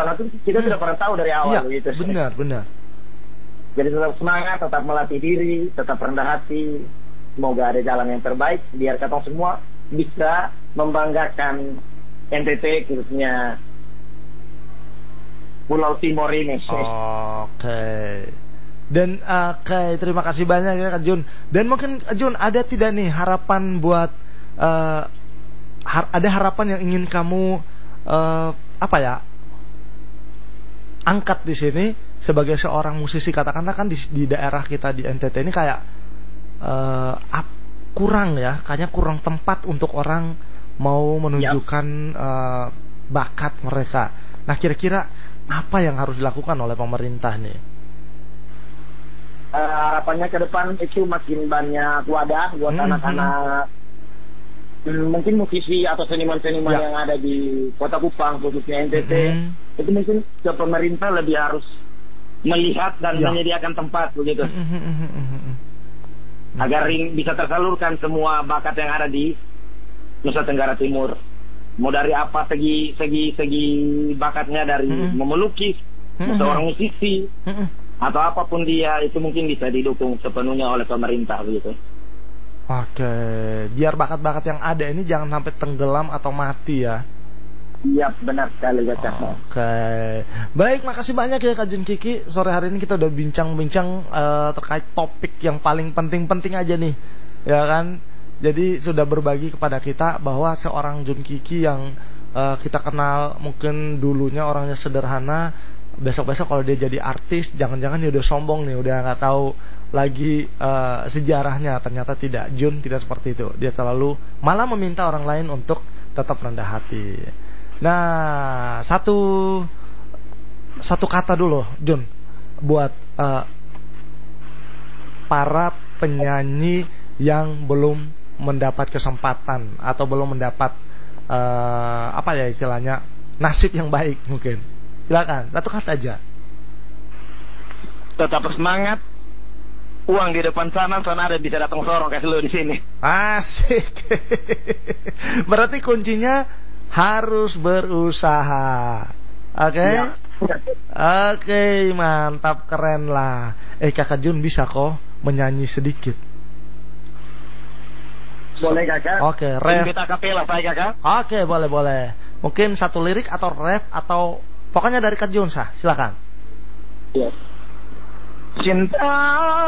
jalan itu kita tidak pernah tahu dari awal gitu. Benar. Jadi tetap semangat, tetap melatih diri, tetap rendah hati. Semoga ada jalan yang terbaik biar kita semua bisa membanggakan NTT khususnya Pulau Timor ini. Oke. Dan terima kasih banyak ya Kak Jun. Dan mungkin Jun ada tidak nih harapan buat ada harapan yang ingin kamu angkat di sini sebagai seorang musisi, katakanlah kan di daerah kita di NTT ini kayak kayaknya kurang tempat untuk orang mau menunjukkan bakat mereka. Nah kira-kira apa yang harus dilakukan oleh pemerintah nih? Harapannya ke depan itu makin banyak wadah buat anak-anak, mungkin musisi atau seniman-seniman yang ada di Kota Kupang khususnya NTT. Itu mungkin ke pemerintah lebih harus melihat dan menyediakan tempat begitu, agar bisa tersalurkan semua bakat yang ada di Nusa Tenggara Timur. Mau dari apa segi bakatnya, dari memelukis, seorang musisi, atau apapun dia, itu mungkin bisa didukung sepenuhnya oleh pemerintah begitu. Oke, biar bakat-bakat yang ada ini jangan sampai tenggelam atau mati ya. Iya, benar sekali Kak. Oke. Baik, makasih banyak ya Kak Jun Kiki. Sore hari ini kita udah bincang-bincang terkait topik yang paling penting-penting aja nih. Ya kan? Jadi sudah berbagi kepada kita bahwa seorang Jun Kiki yang kita kenal mungkin dulunya orangnya sederhana, besok-besok kalau dia jadi artis, jangan-jangan dia udah sombong nih, udah nggak tahu lagi sejarahnya. Ternyata tidak, Jun tidak seperti itu. Dia selalu malah meminta orang lain untuk tetap rendah hati. Nah, satu kata dulu Jun buat para penyanyi yang belum mendapat kesempatan atau belum mendapat istilahnya nasib yang baik mungkin. Silakan, satu kata aja. Tetap semangat. Uang di depan sana ada, bisa datang sorong kasih lo di sini. Asik. Berarti kuncinya harus berusaha. Oke? Oke, mantap, keren lah. Kakak Jun bisa kok menyanyi sedikit. Boleh Kakak? Oke, rap. Kita kapela saya Kakak. Oke, boleh. Mungkin satu lirik atau rap atau pokoknya dari Kak Jun sah. Silakan. Iya. Cinta